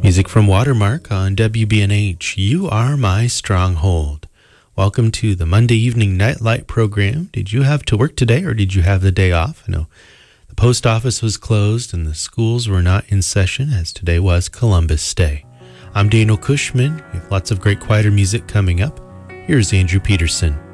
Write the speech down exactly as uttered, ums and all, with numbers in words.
Music from Watermark on W B N H. You are my stronghold. Welcome to the Monday evening Nightlight program. Did you have to work today or did you have the day off? I know the post office was closed and the schools were not in session as today was Columbus Day. I'm Daniel Cushman with lots of great quieter music coming up. Here's Andrew Peterson.